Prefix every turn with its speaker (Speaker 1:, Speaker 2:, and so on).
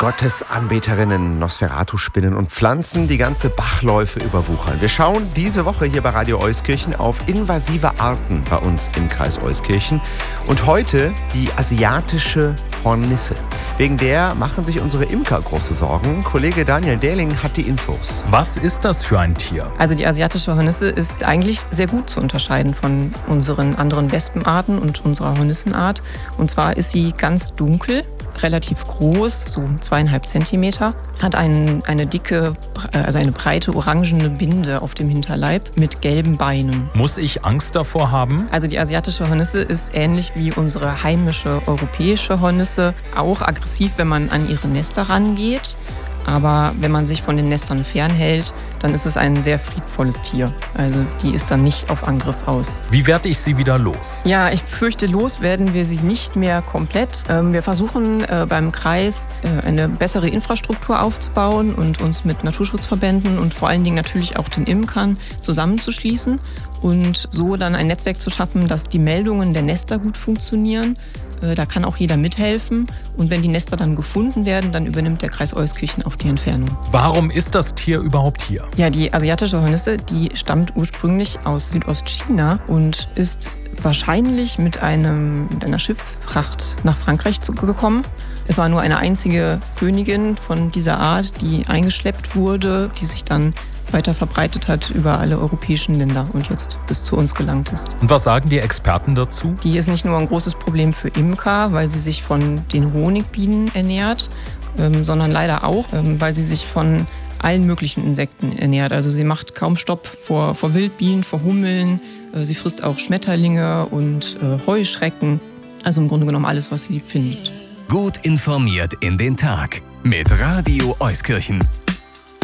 Speaker 1: Gottesanbeterinnen, Nosferatu-Spinnen und Pflanzen die ganze Bachläufe überwuchern. Wir schauen diese Woche hier bei Radio Euskirchen auf invasive Arten bei uns im Kreis Euskirchen. Und heute die asiatische Hornisse. Wegen der machen sich unsere Imker große Sorgen. Kollege Daniel Dehling hat die Infos.
Speaker 2: Was ist das für ein Tier?
Speaker 3: Also die asiatische Hornisse ist eigentlich sehr gut zu unterscheiden von unseren anderen Wespenarten und unserer Hornissenart. Und zwar ist sie ganz dunkel, relativ groß, so 2,5 Zentimeter, hat eine breite orangene Binde auf dem Hinterleib mit gelben Beinen.
Speaker 2: Muss ich Angst davor haben?
Speaker 3: Also die asiatische Hornisse ist ähnlich wie unsere heimische europäische Hornisse auch aggressiv, wenn man an ihre Nester rangeht. Aber wenn man sich von den Nestern fernhält, dann ist es ein sehr friedvolles Tier. Also die ist dann nicht auf Angriff aus.
Speaker 2: Wie werde ich sie wieder los?
Speaker 3: Ja, ich fürchte, los werden wir sie nicht mehr komplett. Wir versuchen beim Kreis eine bessere Infrastruktur aufzubauen und uns mit Naturschutzverbänden und vor allen Dingen natürlich auch den Imkern zusammenzuschließen und so dann ein Netzwerk zu schaffen, dass die Meldungen der Nester gut funktionieren. Da kann auch jeder mithelfen. Und wenn die Nester dann gefunden werden, dann übernimmt der Kreis Euskirchen auch die Entfernung.
Speaker 2: Warum ist das Tier überhaupt hier?
Speaker 3: Ja, die asiatische Hornisse, die stammt ursprünglich aus Südostchina und ist wahrscheinlich mit einer Schiffsfracht nach Frankreich gekommen. Es war nur eine einzige Königin von dieser Art, die eingeschleppt wurde, die sich dann weiter verbreitet hat über alle europäischen Länder und jetzt bis zu uns gelangt ist.
Speaker 2: Und was sagen die Experten dazu?
Speaker 3: Die ist nicht nur ein großes Problem für Imker, weil sie sich von den Honigbienen ernährt, sondern leider auch, weil sie sich von allen möglichen Insekten ernährt. Also sie macht kaum Stopp vor Wildbienen, vor Hummeln. Sie frisst auch Schmetterlinge und Heuschrecken. Also im Grunde genommen alles, was sie findet.
Speaker 4: Gut informiert in den Tag mit Radio Euskirchen.